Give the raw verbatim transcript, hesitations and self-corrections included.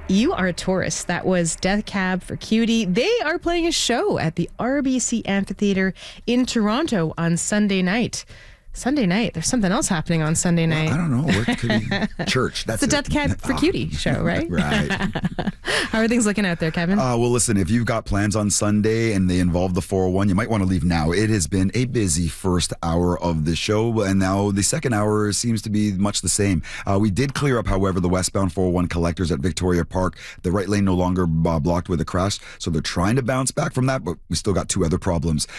You are a tourist. That was Death Cab for Cutie. They are playing a show at the R B C Amphitheatre in Toronto on Sunday night. Sunday night. There's something else happening on Sunday night. Well, I don't know. Where could be? Church. That's it's the it. Death Cab for Cutie show, right? Right. How are things looking out there, Kevin? Uh, well, listen, if you've got plans on Sunday and they involve the four oh one, you might want to leave now. It has been a busy first hour of the show, and now the second hour seems to be much the same. Uh, we did clear up, however, the westbound four oh one collectors at Victoria Park. The right lane no longer uh, blocked with a crash, so they're trying to bounce back from that, but we still got two other problems.